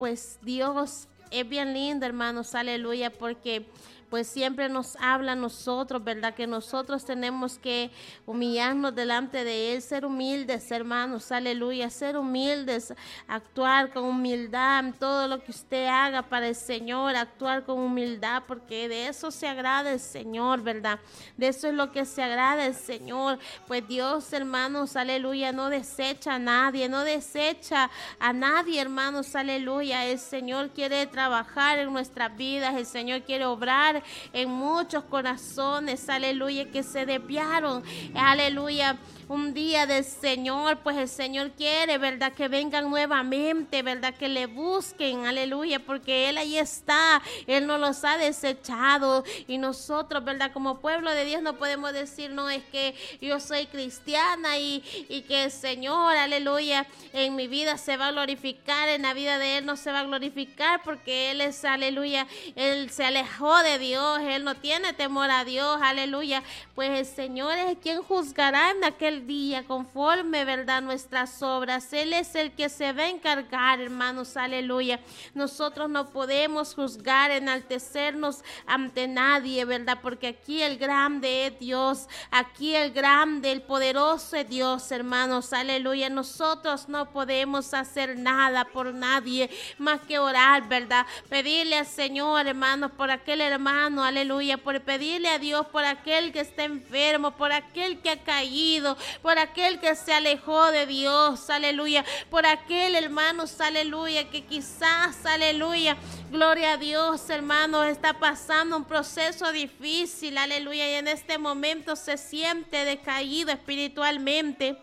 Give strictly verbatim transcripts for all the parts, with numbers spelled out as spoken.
pues Dios es bien lindo, hermanos, aleluya, porque pues siempre nos habla a nosotros, ¿verdad? Que nosotros tenemos que humillarnos delante de Él, ser humildes, hermanos, aleluya, ser humildes, actuar con humildad en todo lo que usted haga para el Señor, actuar con humildad, porque de eso se agrada el Señor, ¿verdad? De eso es lo que se agrada el Señor, pues Dios, hermanos, aleluya, no desecha a nadie, no desecha a nadie, hermanos, aleluya, el Señor quiere trabajar en nuestras vidas, el Señor quiere obrar en muchos corazones, aleluya, que se desviaron, aleluya, un día del Señor, pues el Señor quiere, verdad, que vengan nuevamente, verdad, que le busquen, aleluya, porque Él ahí está, Él no los ha desechado, y nosotros, verdad, como pueblo de Dios no podemos decir, no, es que yo soy cristiana y, y que el Señor, aleluya, en mi vida se va a glorificar, en la vida de Él no se va a glorificar, porque Él es, aleluya, Él se alejó de Dios, Él no tiene temor a Dios, aleluya, pues el Señor es quien juzgará en aquel día conforme, verdad, nuestras obras. Él es el que se va a encargar, hermanos, aleluya. Nosotros no podemos juzgar, enaltecernos ante nadie, verdad, porque aquí el grande es Dios, aquí el grande, el poderoso es Dios, hermanos, aleluya. Nosotros no podemos hacer nada por nadie más que orar, verdad, pedirle al Señor, hermanos, por aquel hermano, aleluya, por pedirle a Dios por aquel que está enfermo, por aquel que ha caído, por aquel que se alejó de Dios, aleluya, por aquel, hermanos, aleluya, que quizás, aleluya, gloria a Dios, hermanos, está pasando un proceso difícil, aleluya, y en este momento se siente decaído espiritualmente.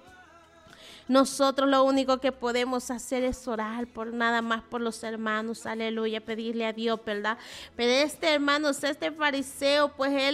Nosotros lo único que podemos hacer es orar por nada más por los hermanos, aleluya, pedirle a Dios, ¿verdad? Pero este, hermanos, este fariseo, pues él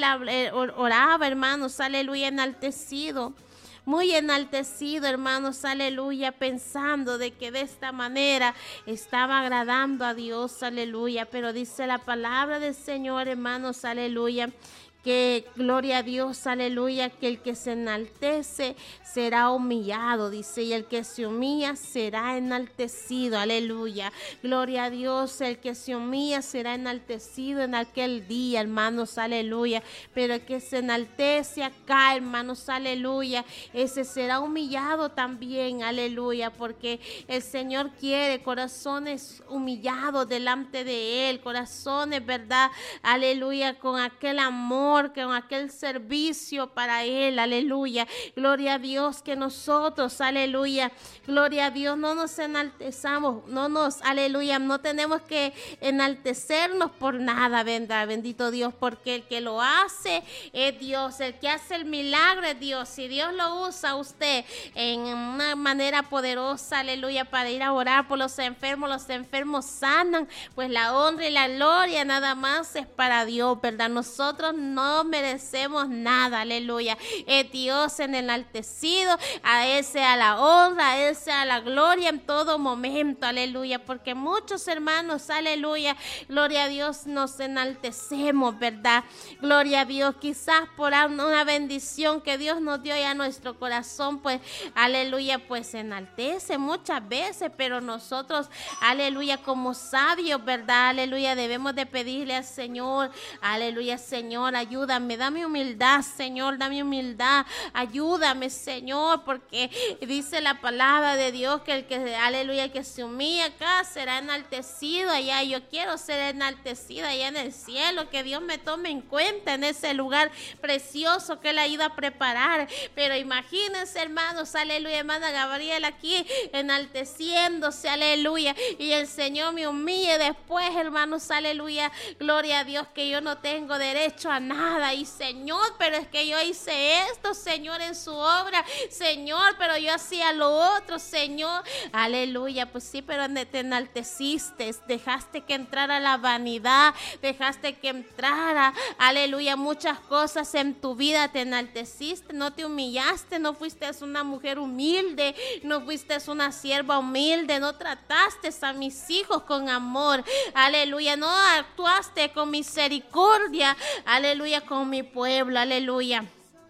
oraba, hermanos, aleluya, enaltecido, muy enaltecido, hermanos, aleluya, pensando de que de esta manera estaba agradando a Dios, aleluya, pero dice la palabra del Señor, hermanos, aleluya, que gloria a Dios, aleluya, que el que se enaltece será humillado, dice, y el que se humilla será enaltecido, aleluya, gloria a Dios, el que se humilla será enaltecido en aquel día, hermanos, aleluya, pero el que se enaltece acá, hermanos, aleluya, ese será humillado también, aleluya, porque el Señor quiere corazones humillados delante de Él, corazones, verdad, aleluya, con aquel amor, con aquel servicio para Él, aleluya, gloria a Dios, que nosotros, aleluya, gloria a Dios, no nos enaltezamos, no nos, aleluya, no tenemos que enaltecernos por nada, vendrá, bendito Dios, porque el que lo hace es Dios, el que hace el milagro es Dios. Si Dios lo usa a usted en una manera poderosa, aleluya, para ir a orar por los enfermos, los enfermos sanan, pues la honra y la gloria nada más es para Dios, ¿verdad? Nosotros no No merecemos nada, aleluya. Es Dios en el enaltecido, a Él sea la honra, a Él sea la gloria en todo momento, aleluya. Porque muchos hermanos, aleluya, gloria a Dios, nos enaltecemos, ¿verdad? Gloria a Dios, quizás por una bendición que Dios nos dio ya a nuestro corazón, pues, aleluya, pues se enaltece muchas veces, pero nosotros, aleluya, como sabios, ¿verdad? Aleluya, debemos de pedirle al Señor, aleluya, Señor, ayúdame. Ayúdame, dame humildad, Señor, dame humildad, ayúdame, Señor, porque dice la palabra de Dios que el que, aleluya, que se humilla acá será enaltecido allá. Yo quiero ser enaltecida allá en el cielo, que Dios me tome en cuenta en ese lugar precioso que Él ha ido a preparar. Pero imagínense, hermanos, aleluya, hermana Gabriela aquí enalteciéndose, aleluya, y el Señor me humille después, hermanos, aleluya, gloria a Dios, que yo no tengo derecho a nada. Y Señor, pero es que yo hice esto, Señor, en su obra, Señor, pero yo hacía lo otro, Señor, aleluya, pues sí, pero te enalteciste, dejaste que entrara la vanidad, dejaste que entrara, aleluya, muchas cosas en tu vida, te enalteciste, no te humillaste, no fuiste una mujer humilde, no fuiste una sierva humilde, no trataste a mis hijos con amor, aleluya, no actuaste con misericordia, aleluya, con mi pueblo, aleluya.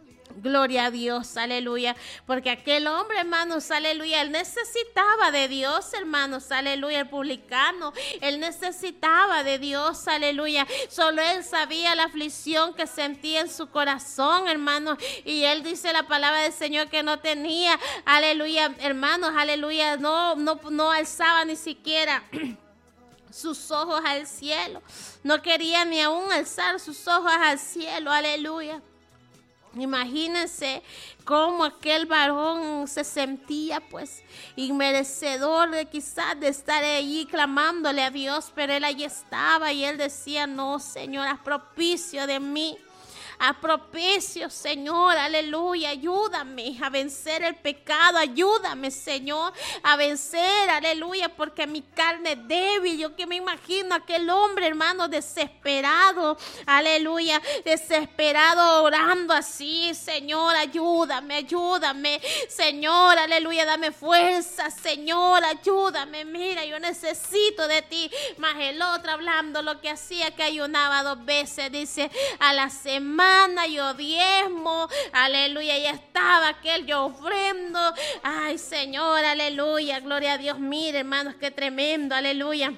Gloria a Dios, aleluya, porque aquel hombre, hermanos, aleluya, él necesitaba de Dios, hermanos, aleluya, el publicano, él necesitaba de Dios, aleluya, solo él sabía la aflicción que sentía en su corazón, hermanos, y él dice la palabra del Señor que no tenía, aleluya, hermanos, aleluya, no, no, no alzaba ni siquiera sus ojos al cielo, no quería ni aún alzar sus ojos al cielo, aleluya. Imagínense cómo aquel varón se sentía pues inmerecedor de quizás de estar allí clamándole a Dios, pero él allí estaba y él decía, no, Señor, haz propicio de mí. Haz propicio, Señor, aleluya, ayúdame a vencer el pecado, ayúdame, Señor, a vencer, aleluya, porque mi carne es débil. Yo que me imagino aquel hombre, hermano, desesperado, aleluya, desesperado, orando así, Señor, ayúdame, ayúdame, Señor, aleluya, dame fuerza, Señor, ayúdame, mira, yo necesito de ti. Más el otro hablando lo que hacía, que ayunaba dos veces, dice, a la semana, yo diezmo, aleluya, ya estaba aquel, yo ofrendo, ay Señor, aleluya, gloria a Dios, mire hermanos, qué tremendo, aleluya,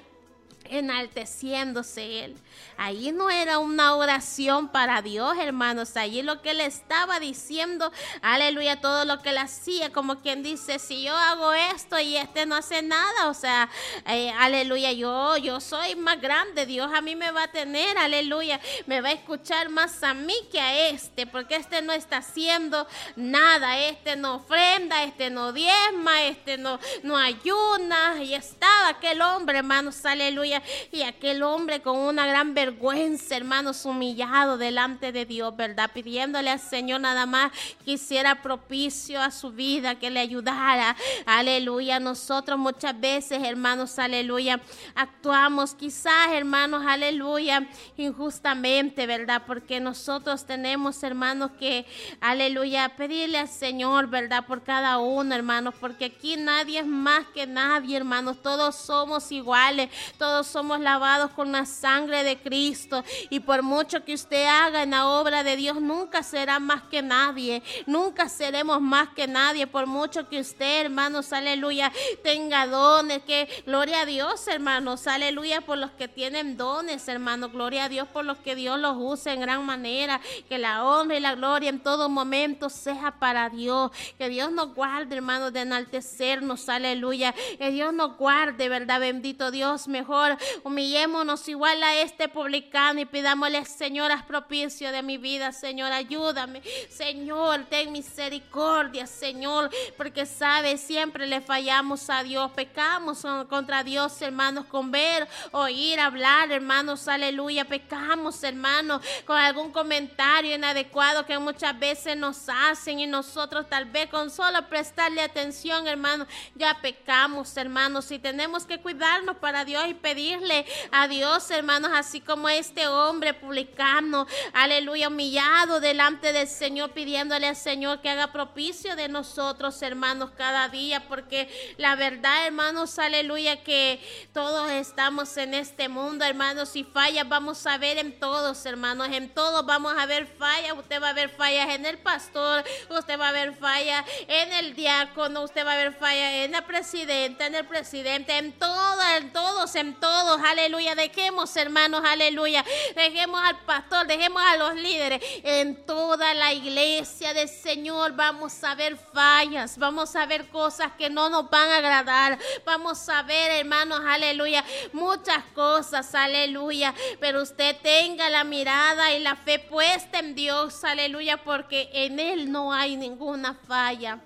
enalteciéndose él. Ahí no era una oración para Dios, hermanos. Allí lo que él estaba diciendo, aleluya, todo lo que él hacía, como quien dice, si yo hago esto y este no hace nada, o sea, eh, aleluya, yo, yo soy más grande, Dios a mí me va a tener, aleluya, me va a escuchar más a mí que a este, porque este no está haciendo nada, este no ofrenda, este no diezma, este no, no ayuna, y estaba aquel hombre, hermanos, aleluya, y aquel hombre con una gran vergüenza, hermanos, humillado delante de Dios, ¿verdad? Pidiéndole al Señor nada más que hiciera propicio a su vida, que le ayudara, aleluya. Nosotros muchas veces, hermanos, aleluya, actuamos quizás, hermanos, aleluya, injustamente, ¿verdad? Porque nosotros tenemos, hermanos, que, aleluya, pedirle al Señor, ¿verdad? Por cada uno, hermanos, porque aquí nadie es más que nadie, hermanos, todos somos iguales, todos somos lavados con la sangre de Cristo, y por mucho que usted haga en la obra de Dios, nunca será más que nadie, nunca seremos más que nadie, por mucho que usted, hermanos, aleluya, tenga dones, que gloria a Dios, hermanos, aleluya, por los que tienen dones, hermanos, gloria a Dios por los que Dios los use en gran manera, que la honra y la gloria en todo momento sea para Dios, que Dios nos guarde, hermanos, de enaltecernos, aleluya, que Dios nos guarde, verdad, bendito Dios, mejor humillémonos igual a este publicano y pidámosle, Señor, haz propicio de mi vida, Señor, ayúdame, Señor, ten misericordia, Señor, porque sabes, siempre le fallamos a Dios, pecamos contra Dios, hermanos, con ver, oír, hablar, hermanos, aleluya, pecamos, hermanos, con algún comentario inadecuado que muchas veces nos hacen y nosotros tal vez con solo prestarle atención, hermanos, ya pecamos, hermanos, y tenemos que cuidarnos para Dios y pedirle a Dios, hermanos, así como este hombre publicano, aleluya, humillado delante del Señor, pidiéndole al Señor que haga propicio de nosotros, hermanos, cada día, porque la verdad, hermanos, aleluya, que todos estamos en este mundo, hermanos, y fallas vamos a ver en todos, hermanos, en todos vamos a ver fallas. Usted va a ver fallas en el pastor, usted va a ver fallas en el diácono, usted va a ver fallas en la presidenta, en el presidente, en todo, en todos, en todos, aleluya. Dejemos, hermanos, aleluya, dejemos al pastor, dejemos a los líderes, en toda la iglesia del Señor vamos a ver fallas, vamos a ver cosas que no nos van a agradar, vamos a ver, hermanos, aleluya, muchas cosas, aleluya, pero usted tenga la mirada y la fe puesta en Dios, aleluya, porque en Él no hay ninguna falla.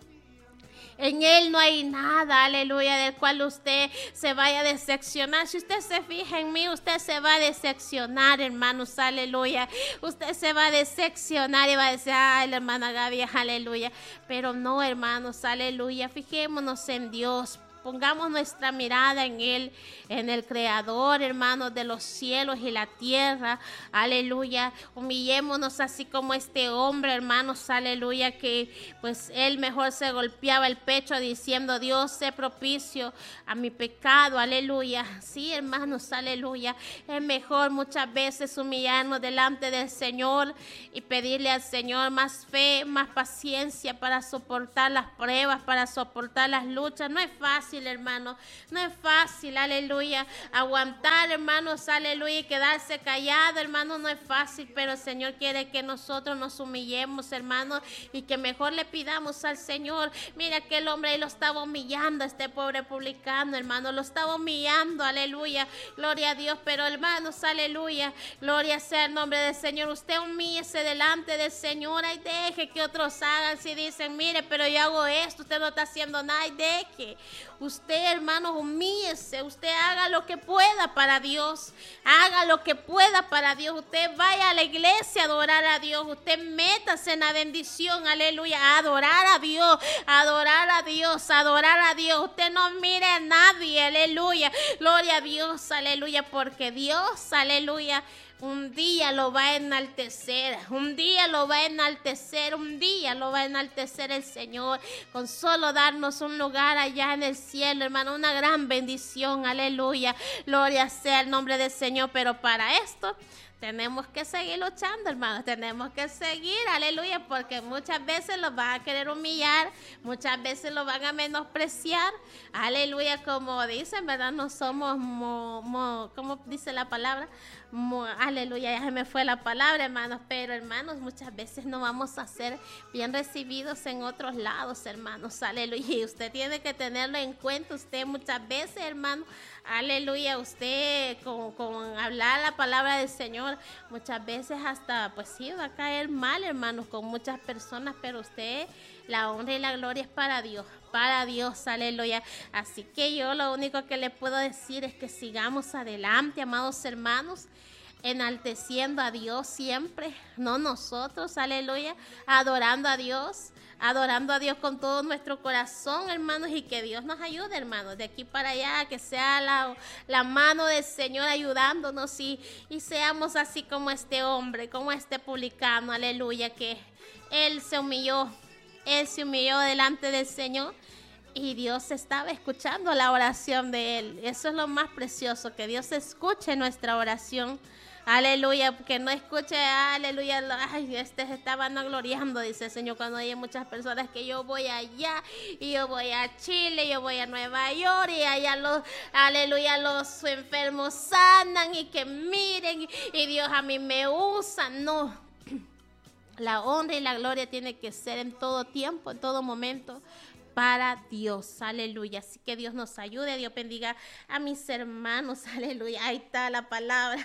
En Él no hay nada, aleluya, del cual usted se vaya a decepcionar. Si usted se fija en mí, usted se va a decepcionar, hermanos, aleluya. Usted se va a decepcionar y va a decir, ay, la hermana Gaby, aleluya. Pero no, hermanos, aleluya, fijémonos en Dios. pongamos nuestra mirada en Él, en el Creador, hermanos, de los cielos y la tierra. Aleluya. Humillémonos así como este hombre, hermanos, aleluya, que pues él mejor se golpeaba el pecho diciendo: Dios, sé propicio a mi pecado. Aleluya. Sí, hermanos, aleluya. Es mejor muchas veces humillarnos delante del Señor y pedirle al Señor más fe, más paciencia para soportar las pruebas, para soportar las luchas. No es fácil, hermano, no es fácil, aleluya, aguantar, hermanos, aleluya, y quedarse callado, hermano, no es fácil, pero el Señor quiere que nosotros nos humillemos, hermano, y que mejor le pidamos al Señor. Mira, aquel hombre ahí lo estaba humillando, este pobre publicano, hermano, lo estaba humillando, aleluya, gloria a Dios, pero hermanos, aleluya, gloria sea el nombre del Señor. Usted humíllese delante del Señor, y deje que otros hagan. Si dicen: mire, pero yo hago esto, usted no está haciendo nada, y deje. Usted, hermanos, humíllese, usted haga lo que pueda para Dios, haga lo que pueda para Dios. Usted vaya a la iglesia a adorar a Dios, usted métase en la bendición, aleluya, a adorar a Dios, a adorar a Dios, a adorar a Dios. Usted no mire a nadie, aleluya, gloria a Dios, aleluya, porque Dios, aleluya, un día lo va a enaltecer, un día lo va a enaltecer, un día lo va a enaltecer el Señor, con solo darnos un lugar allá en el cielo, hermano, una gran bendición, aleluya, gloria sea el nombre del Señor. Pero para esto tenemos que seguir luchando, hermanos, tenemos que seguir, aleluya, porque muchas veces los van a querer humillar, muchas veces los van a menospreciar, aleluya, como dicen, ¿verdad? No somos, mo, mo, ¿cómo dice la palabra? Mo, aleluya, ya se me fue la palabra, hermanos, pero hermanos, muchas veces no vamos a ser bien recibidos en otros lados, hermanos, aleluya, y usted tiene que tenerlo en cuenta. Usted muchas veces, hermano, aleluya, usted con, con hablar la palabra del Señor, muchas veces hasta pues sí va a caer mal, hermanos, con muchas personas, pero usted, la honra y la gloria es para Dios, para Dios, aleluya. Así que yo lo único que le puedo decir es que sigamos adelante, amados hermanos, enalteciendo a Dios siempre, no nosotros, aleluya, adorando a Dios, adorando a Dios con todo nuestro corazón, hermanos, y que Dios nos ayude, hermanos, de aquí para allá, que sea la, la mano del Señor ayudándonos, y, y seamos así como este hombre, como este publicano, aleluya, que él se humilló, él se humilló delante del Señor, y Dios estaba escuchando la oración de él. Eso es lo más precioso, que Dios escuche nuestra oración. Aleluya, que no escuche, aleluya, ay, este se está vanagloriando, dice el Señor, cuando hay muchas personas que yo voy allá, y yo voy a Chile, yo voy a Nueva York, y allá los, aleluya, los enfermos sanan, y que miren, y Dios a mí me usa. No, la honra y la gloria tiene que ser en todo tiempo, en todo momento, para Dios, aleluya. Así que Dios nos ayude, Dios bendiga a mis hermanos, aleluya. Ahí está la palabra,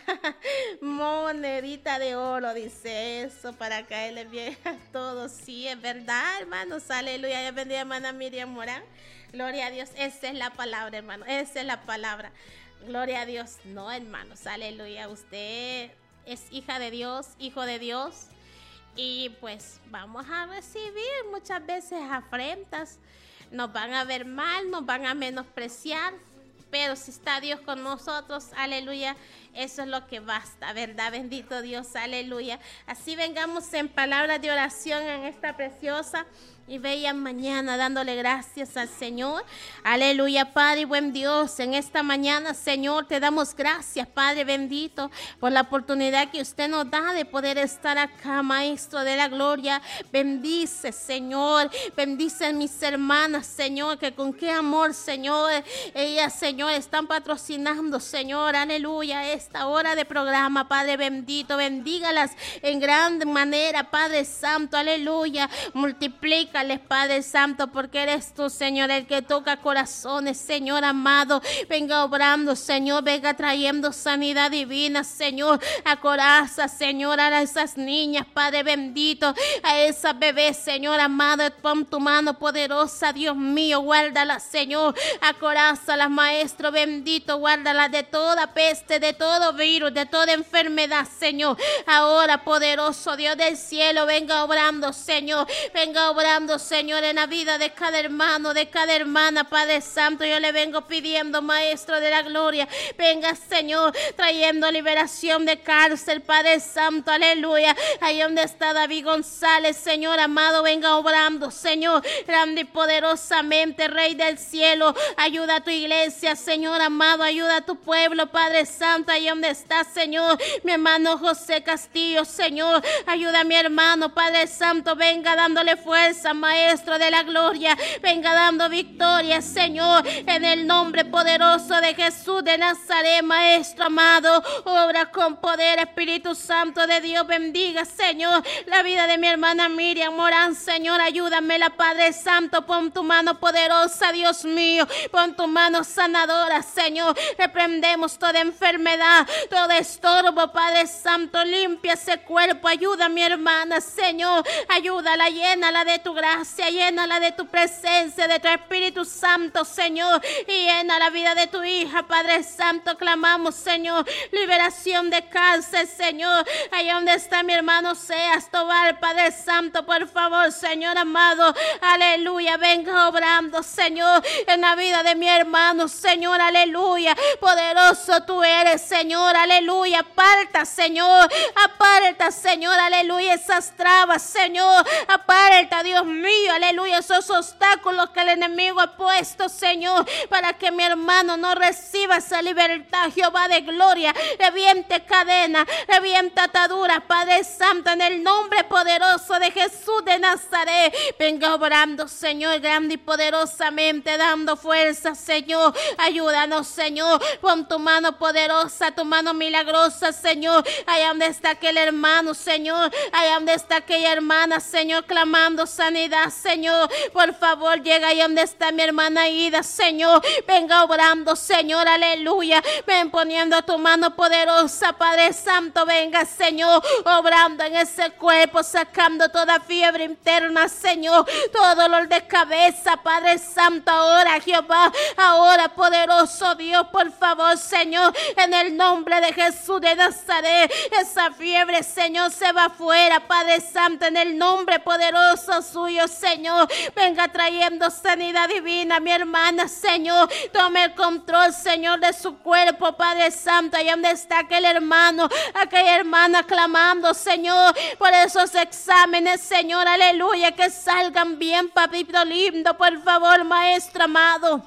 monedita de oro, dice eso, para caerle bien a todos. Sí, es verdad, hermanos, aleluya. Dios bendiga a hermana Miriam Morán, gloria a Dios. Esa es la palabra, hermano, esa es la palabra, gloria a Dios. No, hermanos, aleluya, usted es hija de Dios, hijo de Dios, y pues vamos a recibir muchas veces afrentas, nos van a ver mal, nos van a menospreciar, pero si está Dios con nosotros, aleluya, eso es lo que basta, ¿verdad? Bendito Dios, aleluya. Así vengamos en palabras de oración en esta preciosa y bella mañana, dándole gracias al Señor. Aleluya, Padre y buen Dios, en esta mañana, Señor, te damos gracias, Padre bendito, por la oportunidad que usted nos da de poder estar acá, Maestro de la gloria. Bendice, Señor, bendice a mis hermanas, Señor, que con qué amor, Señor, ellas, Señor, están patrocinando, Señor, aleluya, esta hora de programa, Padre bendito. Bendígalas en gran manera, Padre santo, aleluya, multiplica, Padre santo, porque eres tú, Señor, el que toca corazones, Señor amado. Venga obrando, Señor, venga trayendo sanidad divina, Señor, a corazas, Señor, a esas niñas, Padre bendito, a esas bebés, Señor amado, pon tu mano poderosa, Dios mío, guárdalas, Señor, a corazalas, Maestro bendito, guárdalas de toda peste, de todo virus, de toda enfermedad, Señor. Ahora, poderoso Dios del cielo, venga obrando, Señor, venga obrando, obrando, Señor, en la vida de cada hermano, de cada hermana, Padre Santo. Yo le vengo pidiendo, Maestro de la gloria, venga, Señor, trayendo liberación de cárcel, Padre Santo, aleluya. Ahí donde está David González, Señor amado, venga obrando, Señor, grande y poderosamente, Rey del cielo. Ayuda a tu iglesia, Señor amado, ayuda a tu pueblo, Padre Santo, ahí donde está, Señor, mi hermano José Castillo, Señor, ayuda a mi hermano, Padre Santo, venga dándole fuerza, Maestro de la gloria, venga dando victoria, Señor, en el nombre poderoso de Jesús de Nazaret, Maestro amado, obra con poder, Espíritu Santo de Dios, bendiga, Señor, la vida de mi hermana Miriam Morán, Señor, ayúdamela, Padre Santo, pon tu mano poderosa, Dios mío, pon tu mano sanadora, Señor, reprendemos toda enfermedad, todo estorbo, Padre Santo, limpia ese cuerpo, ayuda a mi hermana, Señor, ayúdala, llénala de tu gracia, llénala de tu presencia, de tu Espíritu Santo, Señor, y llena la vida de tu hija, Padre Santo, clamamos, Señor, liberación de cárcel, Señor, allá donde está mi hermano Seas Tobar, Padre Santo, por favor, Señor amado, aleluya, venga obrando, Señor, en la vida de mi hermano, Señor, aleluya, poderoso tú eres, Señor, aleluya, aparta, Señor, aparta, Señor, aleluya, esas trabas, Señor, aparta, Dios mío, aleluya, esos obstáculos que el enemigo ha puesto, Señor, para que mi hermano no reciba esa libertad, Jehová de gloria, reviente cadena, revienta atadura, Padre Santo, en el nombre poderoso de Jesús de Nazaret, venga obrando, Señor, grande y poderosamente, dando fuerza, Señor, ayúdanos, Señor, pon tu mano poderosa, tu mano milagrosa, Señor, allá donde está aquel hermano, Señor, allá donde está aquella hermana, Señor, clamando sanidad, Señor, por favor, llega allá donde está mi hermana Ida, Señor, venga obrando, Señor, aleluya, ven poniendo tu mano poderosa, Padre Santo, venga, Señor, obrando en ese cuerpo, sacando toda fiebre interna, Señor, todo dolor de cabeza, Padre Santo, ahora, Jehová, ahora, poderoso Dios, por favor, Señor, en el nombre de Jesús de Nazaret, esa fiebre, Señor, se va afuera, Padre Santo, en el nombre poderoso suyo, Señor, venga trayendo sanidad divina, mi hermana, Señor, tome el control, Señor, de su cuerpo, Padre Santo, allá donde está aquel hermano, aquella hermana clamando, Señor, por esos exámenes, Señor, aleluya, que salgan bien, papito lindo, por favor, Maestro amado.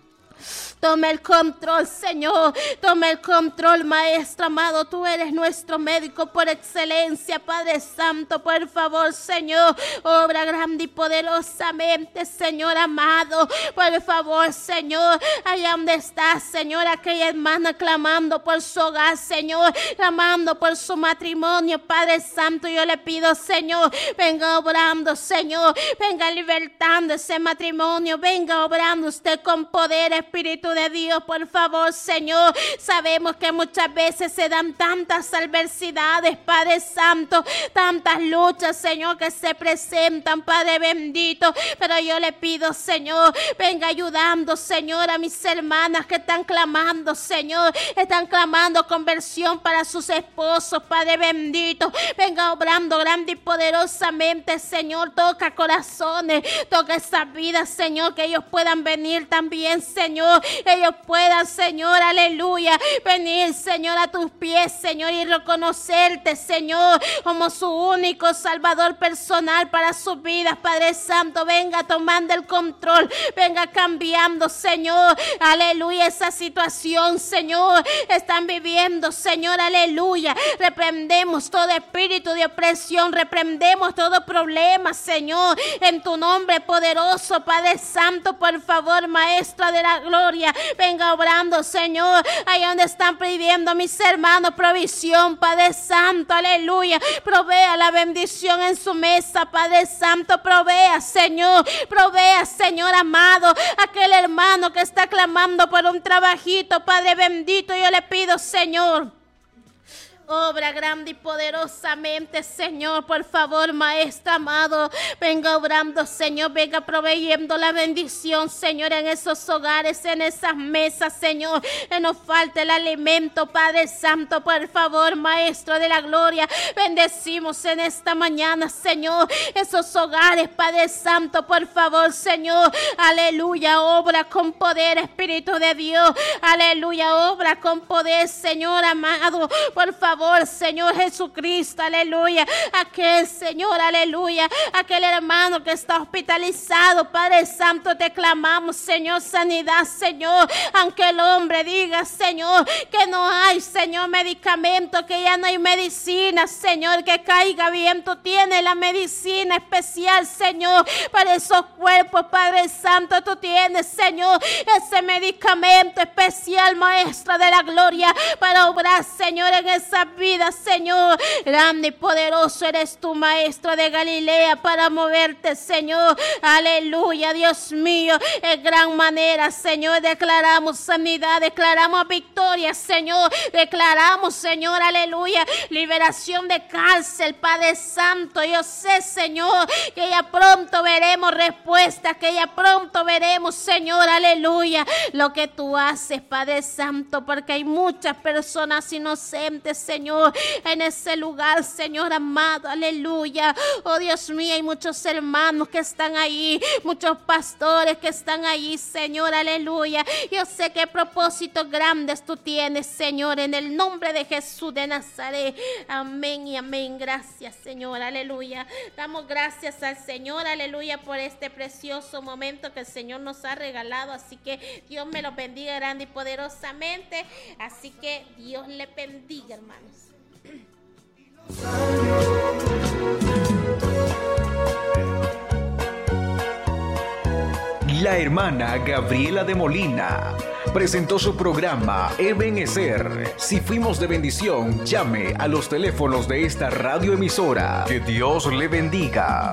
Tome el control, Señor, tome el control, Maestro amado, tú eres nuestro médico por excelencia, Padre Santo, por favor, Señor, obra grande y poderosamente, Señor amado, por favor, Señor, allá donde está, Señor, aquella hermana clamando por su hogar, Señor, clamando por su matrimonio, Padre Santo, yo le pido, Señor, venga obrando, Señor, venga libertando ese matrimonio, venga obrando usted con poder, Espíritu de Dios, por favor, Señor, sabemos que muchas veces se dan tantas adversidades, Padre Santo, tantas luchas, Señor, que se presentan, Padre bendito, pero yo le pido, Señor, venga ayudando, Señor, a mis hermanas que están clamando, Señor, están clamando conversión para sus esposos, Padre bendito, venga obrando grande y poderosamente, Señor, toca corazones, toca esas vidas, Señor, que ellos puedan venir también, Señor, ellos puedan, Señor, aleluya, venir, Señor, a tus pies, Señor, y reconocerte, Señor, como su único Salvador personal para sus vidas, Padre Santo, venga tomando el control, venga cambiando, Señor, aleluya, esa situación, Señor, están viviendo, Señor, aleluya, reprendemos todo espíritu de opresión, reprendemos todo problema, Señor, en tu nombre poderoso, Padre Santo, por favor, Maestra de la gloria, venga obrando, Señor, ahí donde están pidiendo mis hermanos provisión, Padre Santo, aleluya, provea la bendición en su mesa, Padre Santo, provea, Señor, provea, Señor amado, aquel hermano que está clamando por un trabajito, Padre bendito, yo le pido, Señor, Obra grande y poderosamente, Señor, por favor, Maestro amado, venga obrando, Señor, venga proveyendo la bendición, Señor, en esos hogares, en esas mesas, Señor, que nos falte el alimento, Padre Santo, por favor, Maestro de la gloria, bendecimos en esta mañana, Señor, esos hogares, Padre Santo, por favor, Señor, aleluya, obra con poder, Espíritu de Dios, aleluya, obra con poder, Señor amado, por favor, Señor Jesucristo, aleluya, aquel Señor, aleluya, aquel hermano que está hospitalizado, Padre Santo, te clamamos, Señor, sanidad, Señor, aunque el hombre diga, Señor, que no hay, Señor, medicamento, que ya no hay medicina, Señor, que caiga bien, tú tienes la medicina especial, Señor, para esos cuerpos, Padre Santo, tú tienes, Señor, ese medicamento especial, Maestro de la gloria, para obrar, Señor, en esa vida, Señor, grande y poderoso eres tú, Maestro de Galilea, para moverte, Señor, aleluya, Dios mío, en gran manera, Señor, declaramos sanidad, declaramos victoria, Señor, declaramos, Señor, aleluya, liberación de cárcel, Padre Santo, yo sé, Señor, que ya pronto veremos respuestas, que ya pronto veremos, Señor, aleluya, lo que tú haces, Padre Santo, porque hay muchas personas inocentes, Señor, en ese lugar, Señor amado, aleluya. Oh Dios mío, hay muchos hermanos que están ahí, muchos pastores que están ahí, Señor, aleluya. Yo sé qué propósitos grandes tú tienes, Señor, en el nombre de Jesús de Nazaret. Amén y amén. Gracias, Señor, aleluya. Damos gracias al Señor, aleluya, por este precioso momento que el Señor nos ha regalado. Así que Dios me lo bendiga grande y poderosamente. Así que Dios le bendiga, hermanos. La hermana Gabriela de Molina presentó su programa Ebenecer. Si fuimos de bendición, llame a los teléfonos de esta radioemisora. Que Dios le bendiga.